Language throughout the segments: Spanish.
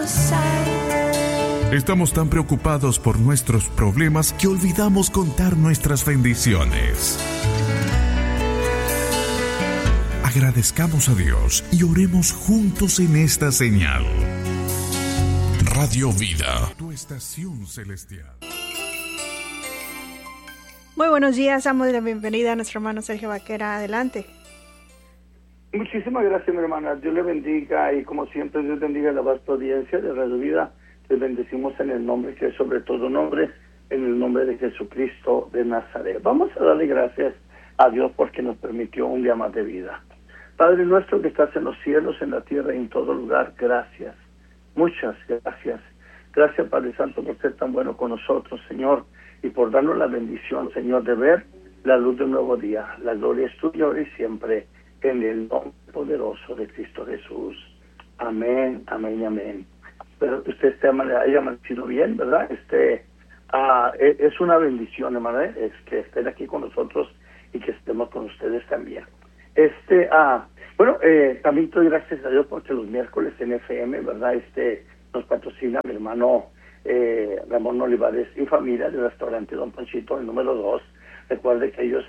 Estamos tan preocupados por nuestros problemas que olvidamos contar nuestras bendiciones. Agradezcamos a Dios y oremos juntos en esta señal. Radio Vida, tu estación celestial. Muy buenos días, damos la bienvenida a nuestro hermano Sergio Vaquera. Adelante. Muchísimas gracias, mi hermana. Dios le bendiga y como siempre Dios bendiga a la vasta audiencia de Radio Vida. Les bendecimos en el nombre que es sobre todo nombre, en el nombre de Jesucristo de Nazaret. Vamos a darle gracias a Dios porque nos permitió un día más de vida. Padre nuestro que estás en los cielos, en la tierra y en todo lugar, gracias. Muchas gracias. Gracias, Padre Santo, por ser tan bueno con nosotros, Señor, y por darnos la bendición, Señor, de ver la luz de un nuevo día. La gloria es tuya ahora y siempre, en el nombre poderoso de Cristo Jesús. Amén, amén y amén. Espero que usted haya amanecido bien, ¿verdad? Es una bendición, hermana, es que estén aquí con nosotros y que estemos con ustedes también. También doy gracias a Dios porque los miércoles en FM, ¿verdad? Nos patrocina mi hermano Ramón Olivares y familia del restaurante Don Panchito, el número 2. Recuerde que ellos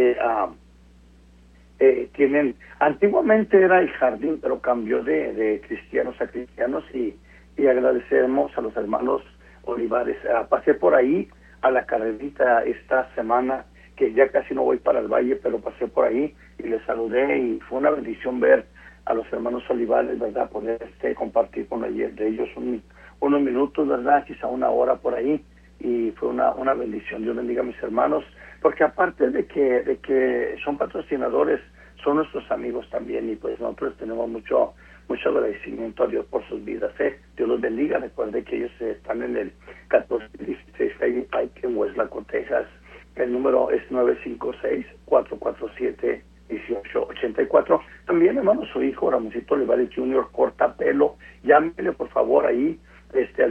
tienen, antiguamente era el jardín, pero cambió de cristianos a cristianos y agradecemos a los hermanos Olivares. Pasé por ahí a la carrerita esta semana, que ya casi no voy para el valle, pero pasé por ahí y les saludé y fue una bendición ver a los hermanos Olivares, ¿verdad? Poder compartir con ellos unos minutos, ¿verdad? Quizá una hora por ahí, y fue una bendición. Dios bendiga a mis hermanos, porque aparte de que son patrocinadores, son nuestros amigos también, y pues nosotros tenemos mucho agradecimiento a Dios por sus vidas. Dios los bendiga. Recuerde que ellos están en el 1416 Pike en Westlaco, Texas. El número es 956-447-1884. También, hermano, su hijo Ramoncito Olivares Jr. corta pelo. Llámele, por favor, ahí al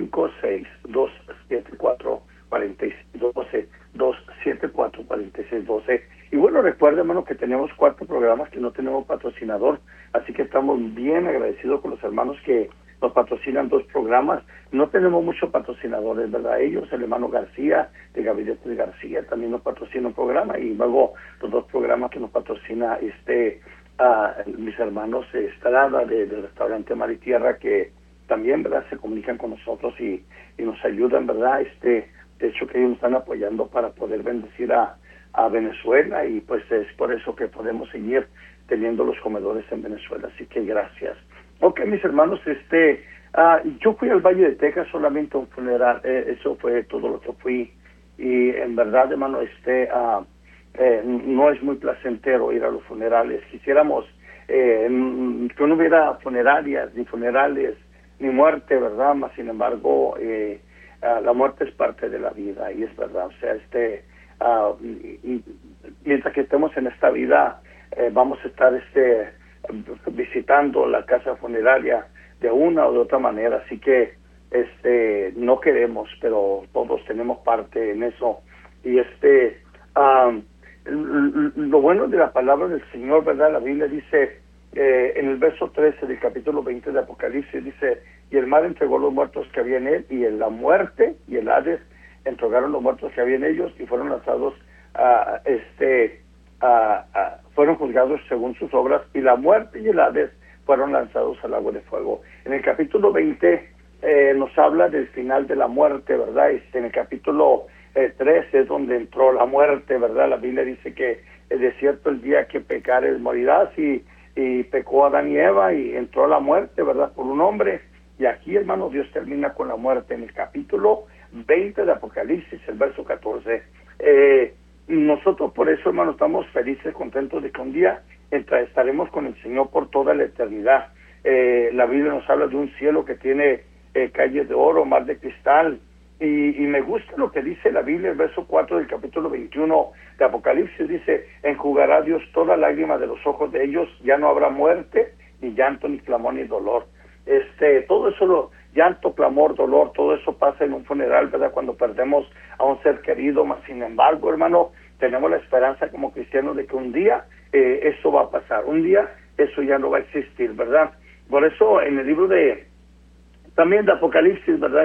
956-274-4612, 274-4612. Y bueno, recuerda, hermano, que tenemos 4 programas que no tenemos patrocinador, así que estamos bien agradecidos con los hermanos que nos patrocinan 2 programas. No tenemos muchos patrocinadores, ¿verdad? Ellos, el hermano García, de Gabinete de García, también nos patrocina un programa, y luego los 2 programas que nos patrocina mis hermanos Estrada, del restaurante Mar y Tierra, que también, ¿verdad?, se comunican con nosotros y nos ayudan, ¿verdad? De hecho, que ellos nos están apoyando para poder bendecir a Venezuela, y pues es por eso que podemos seguir teniendo los comedores en Venezuela, así que gracias. Ok, mis hermanos, yo fui al Valle de Texas solamente a un funeral, eso fue todo lo que fui, y en verdad, hermano, no es muy placentero ir a los funerales. Quisiéramos que no hubiera funerarias, ni funerales, ni muerte, ¿verdad? Mas, sin embargo, la muerte es parte de la vida, y es verdad, o sea, mientras que estemos en esta vida, vamos a estar visitando la casa funeraria de una o de otra manera, así que no queremos, pero todos tenemos parte en eso. Y lo bueno de la palabra del Señor, ¿verdad? La Biblia dice en el verso 13 del capítulo 20 de Apocalipsis, dice: y el mar entregó los muertos que había en él, y en la muerte y el Hades entregaron los muertos que había en ellos, y fueron lanzados fueron juzgados según sus obras, y la muerte y el Hades fueron lanzados al lago de fuego. En el capítulo 20 nos habla del final de la muerte, ¿verdad? En el capítulo 13 es donde entró la muerte, ¿verdad? La Biblia dice que de cierto el día que pecares morirás, y pecó Adán y Eva, y entró la muerte, ¿verdad?, por un hombre. Y aquí, hermano, Dios termina con la muerte en el capítulo 20 de Apocalipsis, el verso 14. Nosotros por eso, hermano, estamos felices, contentos de que un día estaremos con el Señor por toda la eternidad. La Biblia nos habla de un cielo que tiene calles de oro, mar de cristal, y me gusta lo que dice la Biblia, el verso 4 del capítulo 21 de Apocalipsis, dice: enjugará Dios toda lágrima de los ojos de ellos, ya no habrá muerte, ni llanto, ni clamor, ni dolor. Todo eso, llanto, clamor, dolor, todo eso pasa en un funeral, ¿verdad?, cuando perdemos a un ser querido. Mas, sin embargo, hermano, tenemos la esperanza como cristianos de que un día eso va a pasar, un día eso ya no va a existir, ¿verdad? Por eso en el libro de también de Apocalipsis, ¿verdad?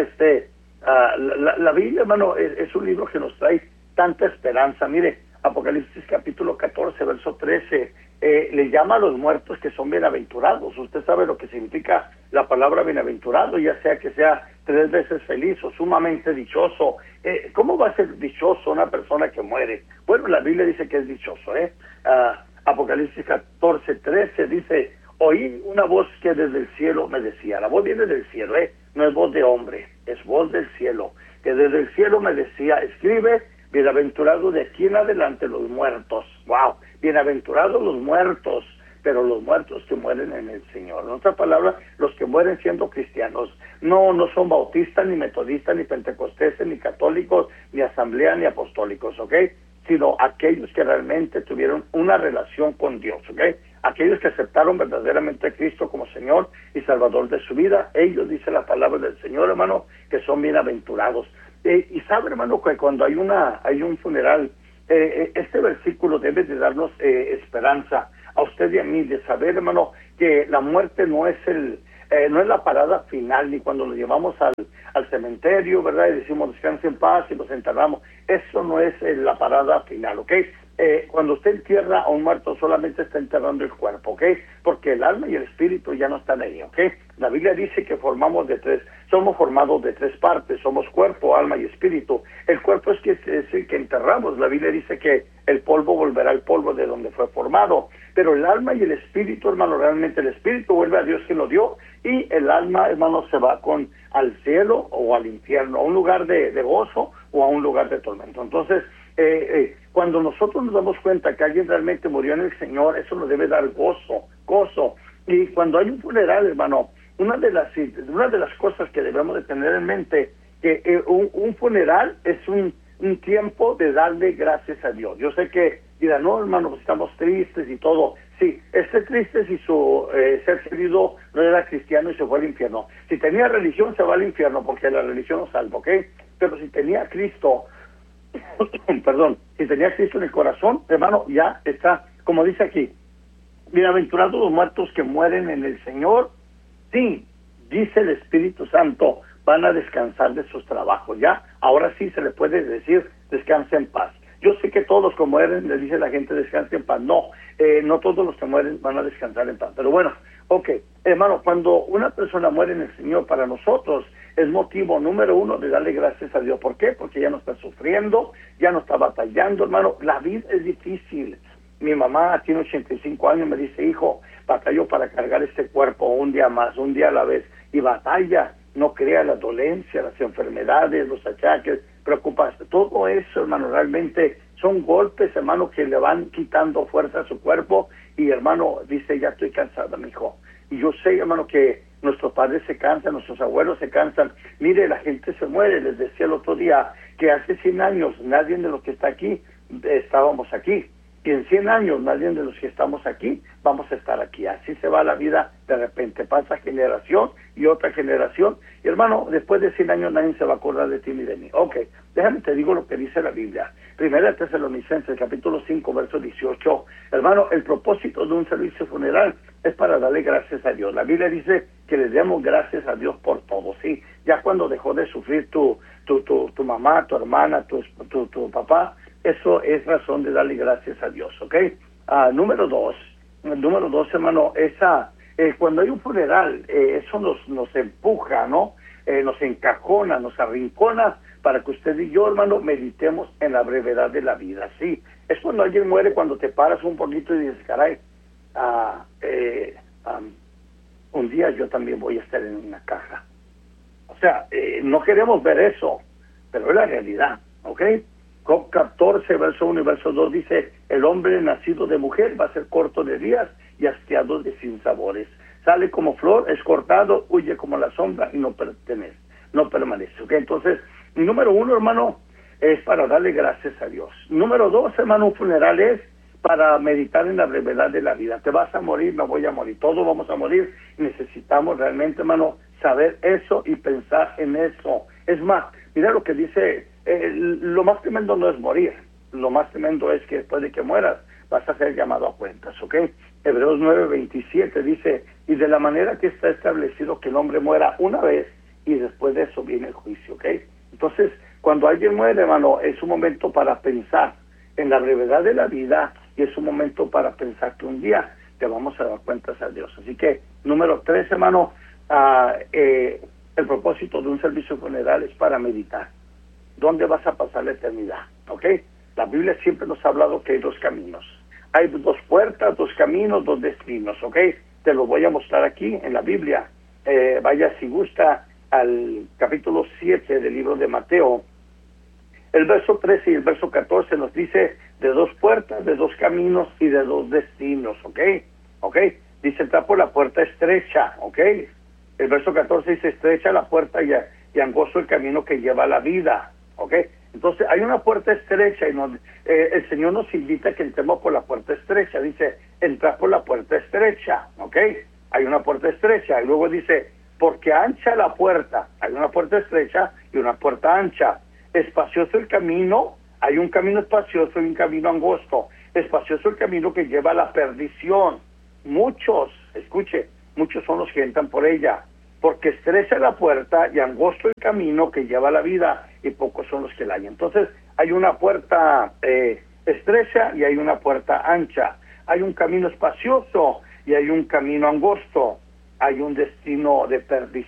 La Biblia, hermano, es un libro que nos trae tanta esperanza. Mire, Apocalipsis capítulo 14, verso 13, le llama a los muertos que son bienaventurados. Usted sabe lo que significa la palabra bienaventurado, ya sea que sea 3 veces feliz o sumamente dichoso. ¿Cómo va a ser dichoso una persona que muere? Bueno, la Biblia dice que es dichoso, Apocalipsis 14, 13 dice: oí una voz que desde el cielo me decía. La voz viene del cielo, no es voz de hombre, es voz del cielo, que desde el cielo me decía: escribe, bienaventurados de aquí en adelante los muertos. ¡Wow! Bienaventurados los muertos, pero los muertos que mueren en el Señor. En otras palabras, los que mueren siendo cristianos. No son bautistas, ni metodistas, ni pentecosteses, ni católicos, ni asamblea, ni apostólicos, ¿ok? Sino aquellos que realmente tuvieron una relación con Dios, ¿ok? Aquellos que aceptaron verdaderamente a Cristo como Señor y Salvador de su vida. Ellos, dice la palabra del Señor, hermano, que son bienaventurados. Y sabe, hermano, que cuando hay un funeral, este versículo debe de darnos esperanza a usted y a mí, de saber, hermano, que la muerte no es la parada final, ni cuando lo llevamos al cementerio, ¿verdad? Y decimos descanse en paz y nos enterramos. Eso no es la parada final, ¿ok? Cuando usted entierra a un muerto, solamente está enterrando el cuerpo, ¿ok? Porque el alma y el espíritu ya no están ahí, ¿ok? La Biblia dice que somos formados de 3 partes, somos cuerpo, alma y espíritu. El cuerpo es el que enterramos. La Biblia dice que el polvo volverá al polvo de donde fue formado. Pero el alma y el espíritu, hermano, realmente el espíritu vuelve a Dios que lo dio, y el alma, hermano, se va al cielo o al infierno, a un lugar de gozo o a un lugar de tormento. Entonces, cuando nosotros nos damos cuenta que alguien realmente murió en el Señor, eso nos debe dar gozo. Y cuando hay un funeral, hermano, una de las cosas que debemos de tener en mente, que un funeral es un tiempo de darle gracias a Dios. Yo sé que dirán: no, hermano, pues estamos tristes y todo. Sí, esté triste si su ser querido no era cristiano y se fue al infierno. Si tenía religión, se va al infierno, porque la religión no salva, ¿ok? Pero si tenía Cristo, si tenía Cristo en el corazón, hermano, ya está, como dice aquí: bienaventurados los muertos que mueren en el Señor. Sí, dice el Espíritu Santo, van a descansar de sus trabajos. Ya, ahora sí se le puede decir: descanse en paz. Yo sé que todos los que mueren, le dice la gente, descanse en paz. No todos los que mueren van a descansar en paz. Pero bueno, ok, hermano, cuando una persona muere en el Señor, para nosotros es motivo número 1 de darle gracias a Dios. ¿Por qué? Porque ya no está sufriendo, ya no está batallando, hermano. La vida es difícil. Mi mamá tiene 85 años, me dice: hijo, batallo para cargar este cuerpo un día más, un día a la vez. Y batalla, no crea la dolencia, las enfermedades, los achaques, preocuparse. Todo eso, hermano, realmente son golpes, hermano, que le van quitando fuerza a su cuerpo. Y, hermano, dice: ya estoy cansada, mi hijo. Y yo sé, hermano, que nuestros padres se cansan, nuestros abuelos se cansan. Mire, la gente se muere. Les decía el otro día que hace 100 años nadie de los que está aquí estábamos aquí. Y en 100 años nadie de los que estamos aquí vamos a estar aquí. Así se va la vida, de repente pasa generación y otra generación. Y, hermano, después de 100 años nadie se va a acordar de ti ni de mí. Ok, déjame te digo lo que dice la Biblia. Primera Tesalonicenses, capítulo 5, verso 18. Hermano, el propósito de un servicio funeral es para darle gracias a Dios. La Biblia dice que le demos gracias a Dios por todo, ¿sí? Ya cuando dejó de sufrir tu mamá, tu hermana, tu papá, eso es razón de darle gracias a Dios, ¿ok? Número dos, hermano, cuando hay un funeral, eso nos empuja, ¿no? Nos encajona, nos arrincona para que usted y yo, hermano, meditemos en la brevedad de la vida, ¿sí? Es cuando alguien muere, cuando te paras un poquito y dices: caray, un día yo también voy a estar en una caja. O sea, no queremos ver eso, pero es la realidad, ¿ok? Job 14, verso 1 y verso 2 dice: el hombre nacido de mujer va a ser corto de días y hastiado de sinsabores. Sale como flor, es cortado, huye como la sombra y no permanece. ¿Okay? Entonces, número 1, hermano, es para darle gracias a Dios. Número 2, hermano, un funeral es para meditar en la brevedad de la vida. Te vas a morir, me voy a morir, todos vamos a morir. Necesitamos realmente, hermano, saber eso y pensar en eso. Es más, mira lo que dice: lo más tremendo no es morir, lo más tremendo es que después de que mueras vas a ser llamado a cuentas, ¿ok? Hebreos 9:27 dice: y de la manera que está establecido que el hombre muera una vez y después de eso viene el juicio, ¿ok? Entonces, cuando alguien muere, hermano, es un momento para pensar en la brevedad de la vida y es un momento para pensar que un día te vamos a dar cuentas a Dios. Así que, número 3, hermano, el propósito de un servicio funeral es para meditar. ¿Dónde vas a pasar la eternidad? ¿Ok? La Biblia siempre nos ha hablado que hay 2 caminos. Hay 2 puertas, 2 caminos, 2 destinos, ¿ok? Te lo voy a mostrar aquí en la Biblia. Vaya, si gusta, al capítulo 7 del libro de Mateo. El verso 13 y el verso 14 nos dice de 2 puertas, de 2 caminos y de 2 destinos, ¿ok? ¿Ok? Dice, entra por la puerta estrecha, ¿ok? El verso 14 dice, estrecha la puerta y angosto el camino que lleva a la vida, ¿ok? Entonces, hay una puerta estrecha y el Señor nos invita a que entremos por la puerta estrecha. Dice, entra por la puerta estrecha, ¿ok? Hay una puerta estrecha. Y luego dice, porque ancha la puerta. Hay una puerta estrecha y una puerta ancha. Espacioso el camino. Hay un camino espacioso y un camino angosto. Espacioso el camino que lleva a la perdición. Muchos, escuche, muchos son los que entran por ella. Porque estrecha la puerta y angosto el camino que lleva a la vida y pocos son los que la hallan. Entonces, hay una puerta estrecha y hay una puerta ancha. Hay un camino espacioso y hay un camino angosto. Hay un destino de perdición.